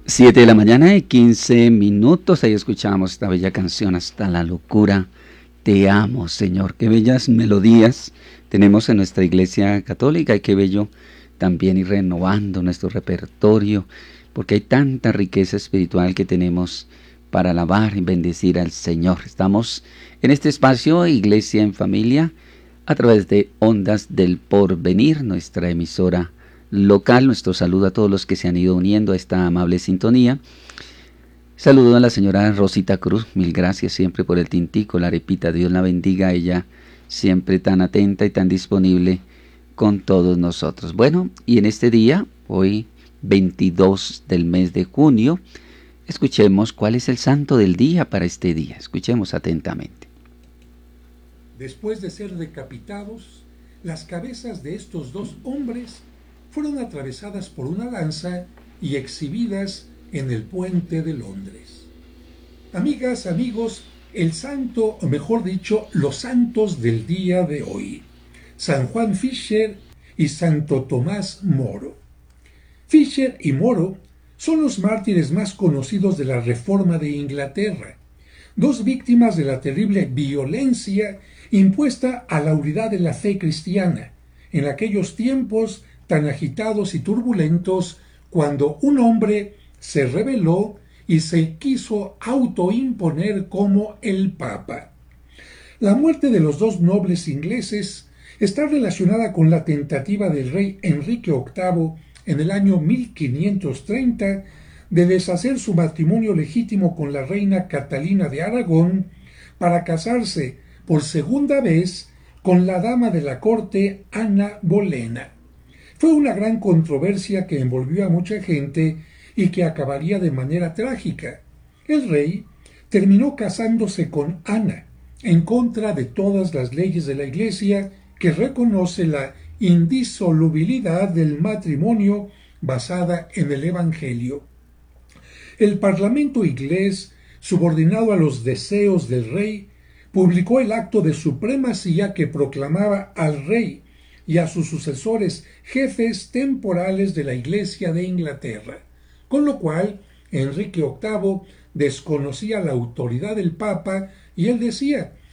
7 de la mañana y 15 minutos. Ahí escuchamos esta bella canción, Hasta la locura. Te amo, Señor. Qué bellas melodías tenemos en nuestra iglesia católica y qué bello también ir renovando nuestro repertorio, porque hay tanta riqueza espiritual que tenemos para alabar y bendecir al Señor. Estamos en este espacio, Iglesia en Familia, a través de Ondas del Porvenir, nuestra emisora local. Nuestro saludo a todos los que se han ido uniendo a esta amable sintonía. Saludo a la señora Rosita Cruz, mil gracias siempre por el tintico, la arepita, Dios la bendiga, ella siempre tan atenta y tan disponible con todos nosotros. Bueno, y en este día, hoy 22 del mes de junio, escuchemos cuál es el santo del día para este día. Escuchemos atentamente. Después de ser decapitados, las cabezas de estos dos hombres fueron atravesadas por una lanza y exhibidas en el puente de Londres. Amigas, amigos, el santo, o mejor dicho, los santos del día de hoy: San Juan Fisher y Santo Tomás Moro. Fisher y Moro son los mártires más conocidos de la Reforma de Inglaterra, dos víctimas de la terrible violencia impuesta a la unidad de la fe cristiana en aquellos tiempos tan agitados y turbulentos, cuando un hombre se rebeló y se quiso autoimponer como el Papa. La muerte de los dos nobles ingleses está relacionada con la tentativa del rey Enrique VIII en el año 1530 de deshacer su matrimonio legítimo con la reina Catalina de Aragón para casarse por segunda vez con la dama de la corte Ana Bolena. Fue una gran controversia que envolvió a mucha gente y que acabaría de manera trágica. El rey terminó casándose con Ana, en contra de todas las leyes de la Iglesia, que reconoce la indisolubilidad del matrimonio basada en el Evangelio. El Parlamento inglés, subordinado a los deseos del rey, publicó el acto de supremacía que proclamaba al rey y a sus sucesores jefes temporales de la Iglesia de Inglaterra, con lo cual Enrique VIII desconocía la autoridad del Papa y él decía: